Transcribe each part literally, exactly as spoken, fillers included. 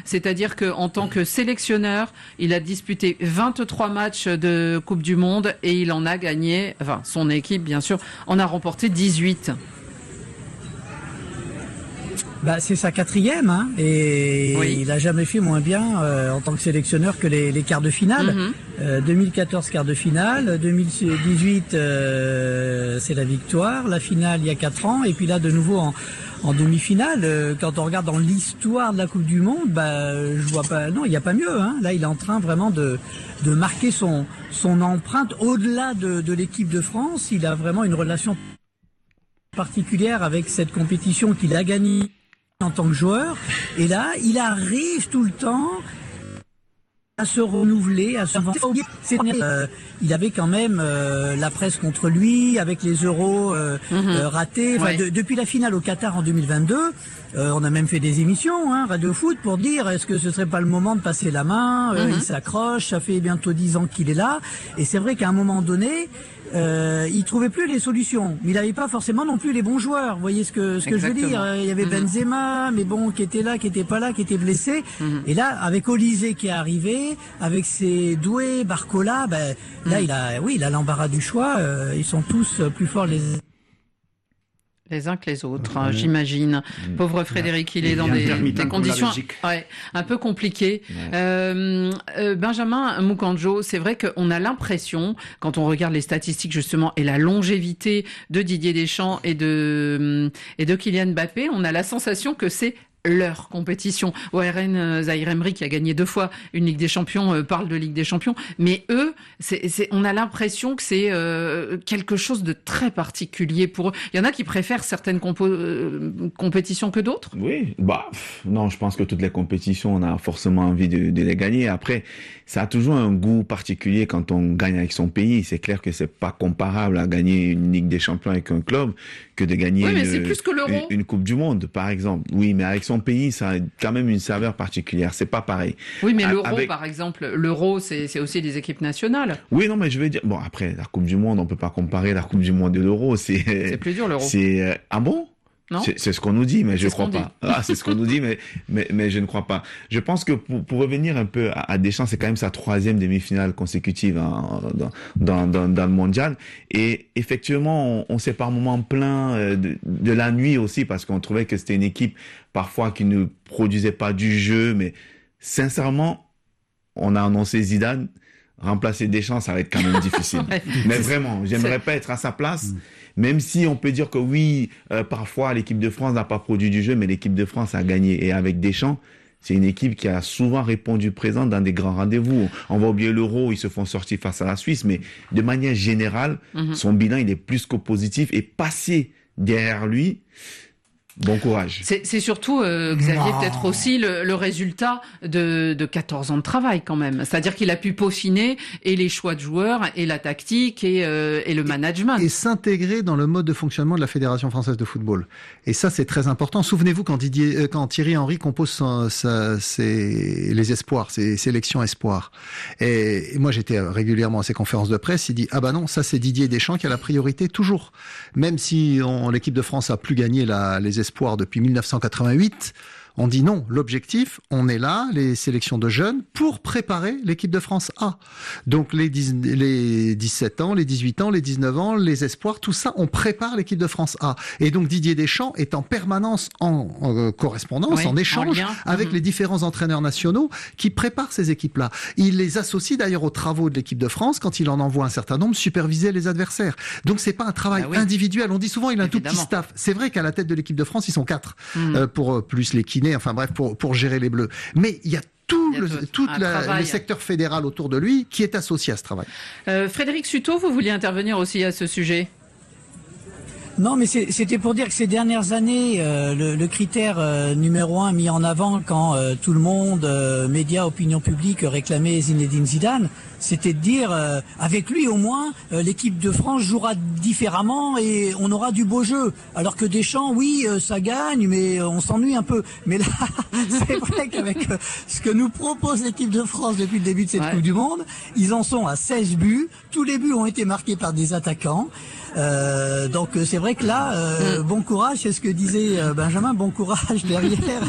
C'est-à-dire qu'en tant que sélectionneur, il a disputé vingt-trois matchs de Coupe du Monde et il en a gagné, enfin son équipe bien sûr, en a remporté dix-huit. Bah, c'est sa quatrième, hein, et oui. Il a jamais fait moins bien euh, en tant que sélectionneur que les, les quarts de finale. Mm-hmm. euh, deux mille quatorze quart de finale, deux mille dix-huit euh, c'est la victoire, la finale il y a quatre ans, et puis là de nouveau en, en demi-finale. Euh, quand on regarde dans l'histoire de la Coupe du Monde, bah je vois pas, non, il n'y a pas mieux. Hein. Là, il est en train vraiment de de marquer son son empreinte au-delà de, de l'équipe de France. Il a vraiment une relation particulière avec cette compétition qu'il a gagnée en tant que joueur, et là, il arrive tout le temps à se renouveler, à se euh, il avait quand même euh, la presse contre lui, avec les euros euh, mm-hmm. euh, ratés. Enfin, ouais. de, depuis la finale au Qatar en deux mille vingt-deux, euh, on a même fait des émissions, hein, Radio Foot, pour dire est-ce que ce serait pas le moment de passer la main. euh, mm-hmm. Il s'accroche, ça fait bientôt dix ans qu'il est là, et c'est vrai qu'à un moment donné, Euh, il trouvait plus les solutions, mais il n'avait pas forcément non plus les bons joueurs. Vous voyez ce que ce que Exactement. je veux dire. Il y avait mmh. Benzema, mais bon, qui était là, qui était pas là, qui était blessé. Mmh. Et là, avec Olysée qui est arrivé, avec ses doués, Barcola, ben mmh. là, il a, oui, il a l'embarras du choix. Euh, ils sont tous plus forts les. Les uns que les autres, hein, j'imagine. Mmh. Pauvre Frédéric, il est dans des, des conditions ouais, un peu compliquées. Ouais. Euh, euh, Benjamin Moukandjo, c'est vrai qu'on a l'impression, quand on regarde les statistiques justement et la longévité de Didier Deschamps et de, et de Kylian Mbappé, on a la sensation que c'est leur compétition. O R N Zaïre Emery, qui a gagné deux fois une Ligue des Champions, euh, parle de Ligue des Champions, mais eux, c'est, c'est, on a l'impression que c'est euh, quelque chose de très particulier pour eux. Il y en a qui préfèrent certaines compo- euh, compétitions que d'autres. Oui, bah pff, non, je pense que toutes les compétitions, on a forcément envie de, de les gagner. Après, ça a toujours un goût particulier quand on gagne avec son pays. C'est clair que c'est pas comparable à gagner une Ligue des Champions avec un club que de gagner oui, mais une, c'est plus que l'Euro. Une, une Coupe du Monde, par exemple. Oui, mais avec son pays, ça a quand même une saveur particulière. C'est pas pareil. Oui, mais l'Euro, avec... par exemple, l'Euro, c'est, c'est aussi des équipes nationales. Oui, non, mais je veux dire, bon, après, la Coupe du Monde, on peut pas comparer la Coupe du Monde et l'Euro. C'est, c'est plus dur, l'Euro. C'est, euh... ah bon? Non, c'est, c'est ce qu'on nous dit, mais c'est je crois pas. Ah, c'est ce qu'on nous dit, mais, mais, mais je ne crois pas. Je pense que pour, pour revenir un peu à, à Deschamps, c'est quand même sa troisième demi-finale consécutive hein, dans, dans, dans, dans le mondial. Et effectivement, on, on s'est par moments plaint de, de la nuit aussi, parce qu'on trouvait que c'était une équipe parfois qui ne produisait pas du jeu. Mais sincèrement, on a annoncé Zidane. Remplacer Deschamps, ça va être quand même difficile. Ouais. Mais vraiment, j'aimerais c'est... pas être à sa place. Mmh. Même si on peut dire que oui, euh, parfois l'équipe de France n'a pas produit du jeu, mais l'équipe de France a gagné. Et avec Deschamps, c'est une équipe qui a souvent répondu présent dans des grands rendez-vous. On va oublier l'Euro, ils se font sortir face à la Suisse, mais de manière générale, mmh. son bilan, il est plus que positif. Et passer derrière lui, bon courage. C'est, c'est surtout, euh, Xavier, non. peut-être aussi le, le résultat de, de quatorze ans de travail quand même. C'est-à-dire qu'il a pu peaufiner et les choix de joueurs, et la tactique, et, euh, et le management. Et, et s'intégrer dans le mode de fonctionnement de la Fédération française de football. Et ça, c'est très important. Souvenez-vous quand, Didier, euh, quand Thierry Henry compose son, sa, ses, les espoirs, ses sélections espoirs. Et, et moi, j'étais régulièrement à ses conférences de presse. Il dit « Ah bah non, ça c'est Didier Deschamps qui a la priorité toujours. » Même si on, l'équipe de France a plus gagné la, les espoirs depuis mille neuf cent quatre-vingt-huit, on dit non, l'objectif, on est là, les sélections de jeunes, pour préparer l'équipe de France A. Donc les, dix, les dix-sept ans, les dix-huit ans, les dix-neuf ans, les espoirs, tout ça, on prépare l'équipe de France A. Et donc Didier Deschamps est en permanence en, en correspondance, oui, en échange en avec mmh. les différents entraîneurs nationaux qui préparent ces équipes-là. Il les associe d'ailleurs aux travaux de l'équipe de France quand il en envoie un certain nombre, superviser les adversaires. Donc c'est pas un travail ah oui. individuel. On dit souvent il a un Évidemment. tout petit staff. C'est vrai qu'à la tête de l'équipe de France, ils sont quatre, mmh. euh, pour euh, plus les kinés, enfin bref, pour, pour gérer les Bleus. Mais il y a tout, il y a le, tout la, le secteur fédéral autour de lui qui est associé à ce travail. Euh, Frédéric Sutot, vous vouliez intervenir aussi à ce sujet ? Non, mais c'est, c'était pour dire que ces dernières années, euh, le, le critère euh, numéro un mis en avant quand euh, tout le monde, euh, médias, opinion publique, réclamait Zinedine Zidane, c'était de dire, euh, avec lui au moins, euh, l'équipe de France jouera différemment et on aura du beau jeu. Alors que Deschamps, oui, euh, ça gagne, mais euh, on s'ennuie un peu. Mais là, c'est vrai qu'avec euh, ce que nous propose l'équipe de France depuis le début de cette ouais. Coupe du Monde, ils en sont à seize buts. Tous les buts ont été marqués par des attaquants. Euh, donc c'est vrai que là, euh, bon courage, c'est ce que disait euh, Benjamin, bon courage derrière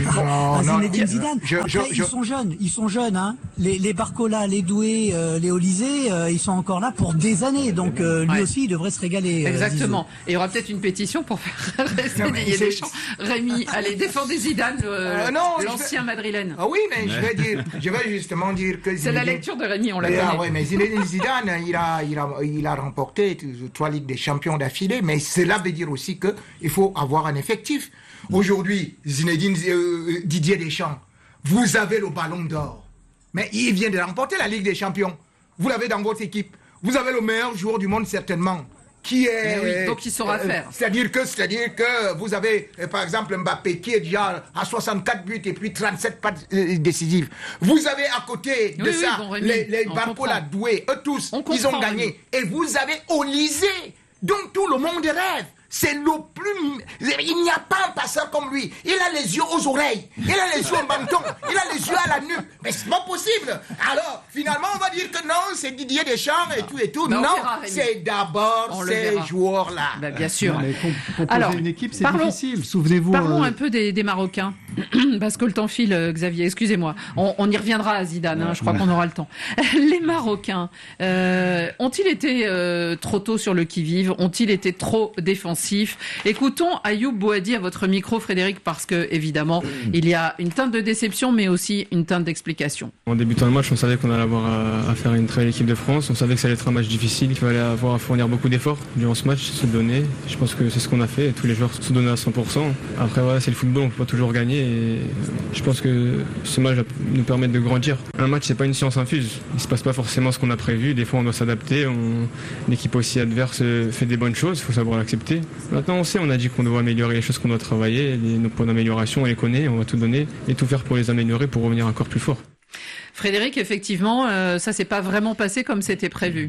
à Zinedine Zidane. Je, Après, je, je... ils sont jeunes, ils sont jeunes, hein. Les, les Barcola, les Doué, euh, les Olysée, euh, ils sont encore là pour des années. Donc euh, lui ouais. aussi, il devrait se régaler. Exactement. Euh, Et il y aura peut-être une pétition pour faire rester Didier Deschamps. Rémi, allez, défendez Zidane, euh, euh, non, l'ancien vais... madrilène. Ah oui, mais je vais dire, je vais justement dire que. C'est Zinedine... la lecture de Rémi, on l'a connaît. Ah ouais, mais Zinedine Zidane, il a, il a, il a remporté trois Ligues des Champions d'affilée, mais cela veut dire aussi que il faut avoir un effectif. Aujourd'hui, Zinedine, euh, Didier Deschamps, vous avez le Ballon d'Or, mais il vient de remporter la Ligue des Champions. Vous l'avez dans votre équipe. Vous avez le meilleur joueur du monde certainement. Qui est, oui, donc il saura euh, faire. C'est-à-dire que, c'est-à-dire que vous avez, euh, par exemple, Mbappé qui est déjà à soixante-quatre buts et puis trente-sept passes euh, décisives. Vous avez à côté de oui, ça oui, bon, Rémi, les, les Barcola, Doué, eux tous, on ils ont gagné. Rémi. Et vous avez Olysée, dont tout le monde rêve. C'est le plus... Il n'y a pas un passeur comme lui. Il a les yeux aux oreilles. Il a les yeux au menton. Il a les yeux à la nuque. Mais c'est pas possible. Alors, finalement, on va dire que non, c'est Didier Deschamps et tout et tout. Ben, non, verra, c'est d'abord ces joueurs-là. Ben, bien sûr. Non, mais composer Alors, une équipe, c'est parlons, difficile. Souvenez-vous... Parlons euh... un peu des, des Marocains. Parce que le temps file, Xavier. Excusez-moi. On, on y reviendra à Zidane. Hein, je crois qu'on aura le temps. Les Marocains, euh, ont-ils été euh, trop tôt sur le qui-vive? Ont-ils été trop défensifs? Écoutons Ayoub Boadi à votre micro, Frédéric, parce que évidemment, il y a une teinte de déception, mais aussi une teinte d'explication. En débutant le match, on savait qu'on allait avoir à, à faire une très belle équipe de France. On savait que ça allait être un match difficile, qu'il fallait avoir à fournir beaucoup d'efforts durant ce match, se donner. Je pense que c'est ce qu'on a fait. Tous les joueurs se donnaient à cent pour cent. Après, voilà, c'est le football, on peut pas toujours gagner. Et je pense que ce match va nous permettre de grandir. Un match, c'est pas une science infuse. Il se passe pas forcément ce qu'on a prévu. Des fois, on doit s'adapter. On... L'équipe aussi adverse fait des bonnes choses. Il faut savoir l'accepter. Maintenant, on sait, on a dit qu'on doit améliorer les choses qu'on doit travailler, les, nos points d'amélioration, on les connaît, on va tout donner et tout faire pour les améliorer, pour revenir encore plus fort. Frédéric, effectivement, euh, ça s'est pas vraiment passé comme c'était prévu.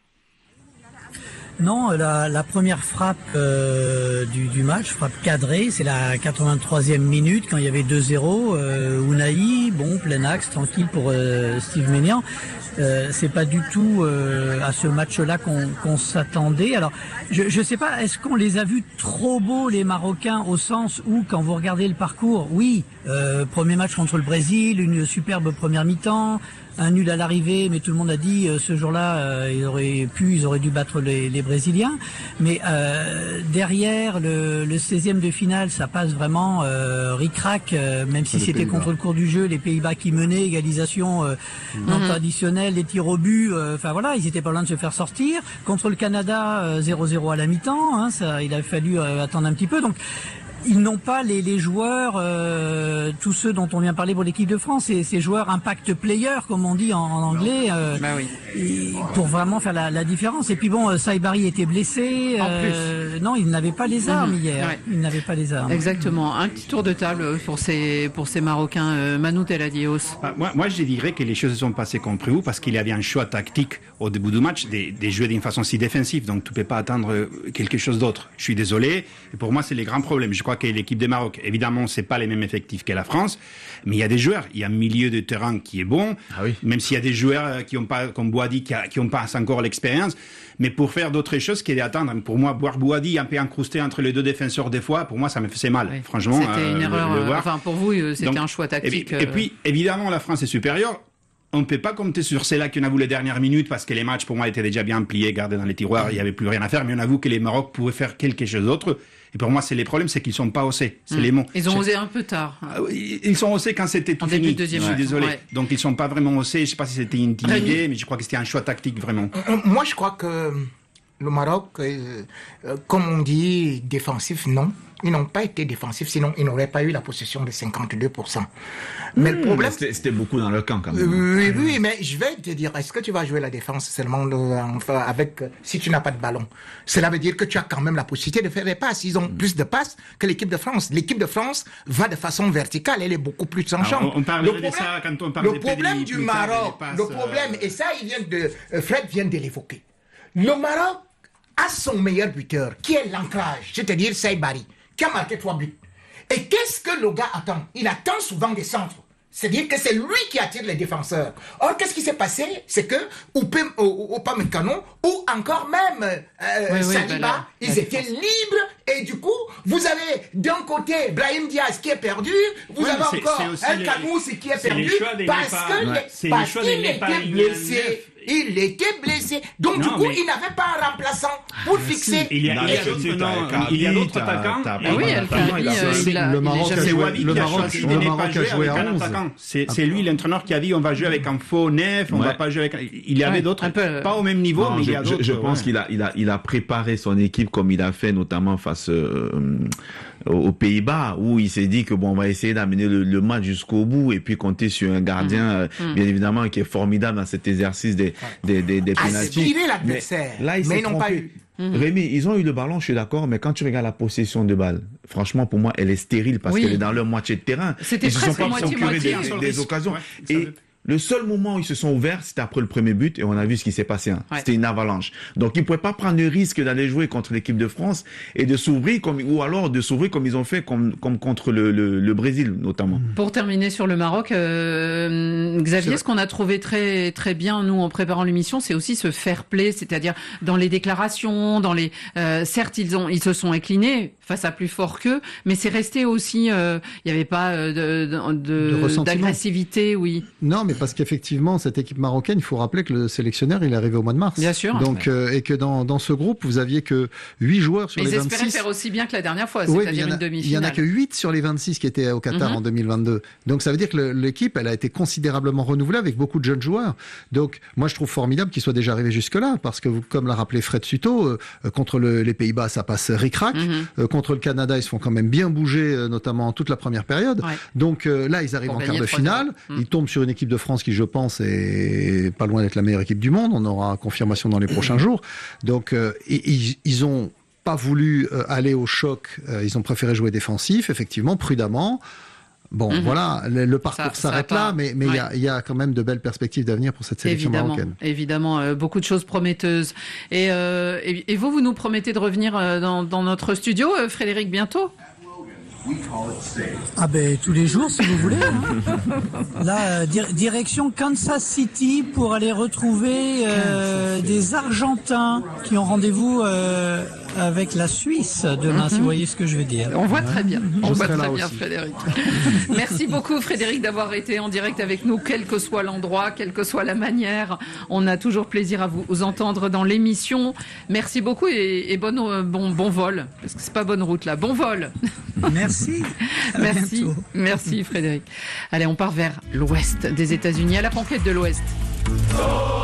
Non, la, la première frappe euh, du, du match, frappe cadrée, c'est la quatre-vingt-troisième minute quand il y avait deux zéro. Euh, Ounahi, bon, plein axe, tranquille pour euh, Steve Maignan. Euh, c'est pas du tout euh, à ce match-là qu'on, qu'on s'attendait. Alors, je je sais pas, est-ce qu'on les a vus trop beaux les Marocains au sens où, quand vous regardez le parcours, oui, euh, premier match contre le Brésil, une superbe première mi-temps, un nul à l'arrivée, mais tout le monde a dit euh, ce jour-là, euh, ils auraient pu, ils auraient dû battre les, les Brésiliens. Mais euh, derrière le, le seizième de finale, ça passe vraiment euh, ric-rac, euh, même si c'était contre le cours du jeu, les Pays-Bas qui menaient, égalisation euh, mmh. non traditionnelle, les tirs au but. Enfin euh, voilà, ils étaient pas loin de se faire sortir. Contre le Canada, euh, zéro zéro à la mi-temps. Hein, ça, il a fallu euh, attendre un petit peu. Donc ils n'ont pas les, les joueurs, euh, tous ceux dont on vient parler pour l'équipe de France, et ces joueurs impact player, comme on dit en, en anglais, euh, bah oui. et, pour vraiment faire la, la différence. Et puis bon, Saïbari était blessé. En euh, plus. Non, il n'avait pas les armes mmh. hier. Ouais. Il n'avait pas les armes. Exactement. Un petit tour de table pour ces pour ces Marocains. Euh, Manu Teladios. Ah, moi, moi, je dirais que les choses se sont passées comme prévu parce qu'il y avait un choix tactique au début du match de, de jouer d'une façon si défensive. Donc tu peux pas attendre quelque chose d'autre. Je suis désolé. Et pour moi, c'est les grands problèmes. Je crois que l'équipe de Maroc, évidemment, c'est pas les mêmes effectifs que la France, mais il y a des joueurs, il y a un milieu de terrain qui est bon, ah oui. même s'il y a des joueurs qui ont pas, comme Boadi, qui, a, qui ont pas encore l'expérience, mais pour faire d'autres choses qu'il est attendre. Pour moi, voir Boadi un peu incrusté entre les deux défenseurs des fois, pour moi, ça me faisait mal. Oui. Franchement, c'était euh, une erreur. Le, le voir. Enfin, pour vous, c'était Donc, un choix tactique. Et, et puis, évidemment, la France est supérieure. On ne peut pas compter sur celle-là qu'on a vu les dernières minutes parce que les matchs, pour moi, étaient déjà bien pliés, gardés dans les tiroirs, il n'y avait plus rien à faire, mais on avoue que les Maroc pouvaient faire quelque chose d'autre. Et pour moi, c'est les problèmes, c'est qu'ils sont pas osés. C'est mmh. les mots. Ils ont osé un peu tard. Ils sont osés quand c'était tout en fini. Deuxième, je suis ouais. désolé. Ouais. Donc ils sont pas vraiment osés. Je sais pas si c'était intimidé, mais je crois que c'était un choix tactique vraiment. Moi, je crois que le Maroc, euh, euh, comme on dit, défensif, non. Ils n'ont pas été défensifs, sinon ils n'auraient pas eu la possession de cinquante-deux pour cent. Mais mmh, le problème... C'était, c'était beaucoup dans le camp, quand même. Oui, oui, mais je vais te dire, est-ce que tu vas jouer la défense seulement le, enfin, avec, si tu n'as pas de ballon? Cela veut dire que tu as quand même la possibilité de faire des passes. Ils ont mmh. plus de passes que l'équipe de France. L'équipe de France va de façon verticale, elle est beaucoup plus tranchante. On, on parle le de problème, ça quand on parle le problème du Maroc, passes, le problème, euh... et ça, il vient de, Fred vient de l'évoquer. Le Maroc a son meilleur buteur, qui est l'ancrage, c'est-à-dire Saïbari, qui a marqué trois buts. Et qu'est-ce que le gars attend? Il attend souvent des centres. C'est-à-dire que c'est lui qui attire les défenseurs. Or, qu'est-ce qui s'est passé? C'est que Upamecano ou encore même euh, oui, oui, Saliba, ben là, ils étaient libres et du coup, vous avez d'un côté Brahim Diaz qui est perdu, vous oui, avez c'est, encore El Khanouzi qui est, est perdu parce que ouais. les, parce qu'il était blessé. Il était blessé. Donc, non, du coup, mais... il n'avait pas un remplaçant pour ah, fixer. Il y a, il y a d'autres, il y a d'autres attaquants. Ah oui, le Maroc, c'est Wadi qui a choisi de ne pas jouer avec un attaquant. C'est lui, l'entraîneur, qui a dit on va jouer avec un faux neuf, on va pas jouer avec. Il y avait d'autres, pas au même niveau, mais il y a d'autres. Je pense qu'il a, il a, il a préparé son équipe comme il a fait, notamment face aux Pays-Bas, où il s'est dit que bon, on va essayer d'amener le, le match jusqu'au bout et puis compter sur un gardien, mmh. euh, bien évidemment, qui est formidable dans cet exercice des des des, des pénaltys. Aspirer l'adversaire, mais, là, il mais ils n'ont pas eu. Mmh. Rémi, ils ont eu le ballon, je suis d'accord, mais quand tu regardes la possession de balle, franchement, pour moi, elle est stérile parce oui. qu'elle est dans leur moitié de terrain. C'était presque ils se sont pas procuré des, des, des, des occasions. Ouais, et le seul moment où ils se sont ouverts, c'était après le premier but et on a vu ce qui s'est passé. Hein. Ouais. C'était une avalanche. Donc ils ne pouvaient pas prendre le risque d'aller jouer contre l'équipe de France et de s'ouvrir comme ou alors de s'ouvrir comme ils ont fait comme, comme contre le, le, le Brésil notamment. Pour terminer sur le Maroc, euh, Xavier, ce qu'on a trouvé très très bien nous en préparant l'émission, c'est aussi ce fair play, c'est-à-dire dans les déclarations, dans les euh, certes ils ont ils se sont inclinés face à plus fort qu'eux, mais c'est resté aussi il euh, n'y avait pas euh, de, de, de d'agressivité, oui. Non, mais parce qu'effectivement, cette équipe marocaine, il faut rappeler que le sélectionneur, il est arrivé au mois de mars. Bien sûr. Donc, euh, et que dans, dans ce groupe, vous aviez que huit joueurs sur mais les vingt-six. Ils espéraient faire aussi bien que la dernière fois, oui, c'est-à-dire une demi-finale. Il y en a que huit sur les vingt-six qui étaient au Qatar mm-hmm. en deux mille vingt-deux. Donc, ça veut dire que le, l'équipe, elle a été considérablement renouvelée avec beaucoup de jeunes joueurs. Donc, moi, je trouve formidable qu'ils soient déjà arrivés jusque-là, parce que, comme l'a rappelé Fred Suto, euh, contre le, les Pays-Bas, ça passe ric-rac. Mm-hmm. Euh, contre le Canada, ils se font quand même bien bouger, euh, notamment toute la première période. Ouais. Donc, euh, là, ils arrivent Pour en quart de finale. Mm. Ils tombent sur une équipe de France qui, je pense, est pas loin d'être la meilleure équipe du monde. On aura confirmation dans les prochains jours. Donc, euh, ils, ils ont pas voulu euh, aller au choc. Euh, ils ont préféré jouer défensif, effectivement, prudemment. Bon, mmh. voilà, le, le parcours ça, s'arrête ça là, mais mais il ouais. y, a, y a quand même de belles perspectives d'avenir pour cette sélection évidemment, marocaine. Évidemment, euh, beaucoup de choses prometteuses. Et, euh, et, et vous, vous nous promettez de revenir euh, dans, dans notre studio, euh, Frédéric, bientôt? Ah ben tous les jours si vous voulez. Hein. Là, di- direction Kansas City pour aller retrouver euh, des Argentins qui ont rendez-vous euh, avec la Suisse demain, mm-hmm. si vous voyez ce que je veux dire. On voit très bien. On je voit très bien, aussi. Frédéric. Merci beaucoup, Frédéric, d'avoir été en direct avec nous, quel que soit l'endroit, quelle que soit la manière. On a toujours plaisir à vous, vous entendre dans l'émission. Merci beaucoup et, et bon, bon, bon vol. Parce que c'est pas bonne route là. Bon vol. Merci. Merci. Merci, Frédéric. Allez, on part vers l'ouest des États-Unis, à la conquête de l'ouest. Oh